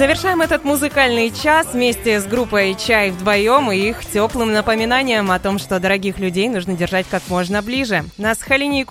Завершаем этот музыкальный час вместе с группой «Чай вдвоем» и их теплым напоминанием о том, что дорогих людей нужно держать как можно ближе. Нас с Халиней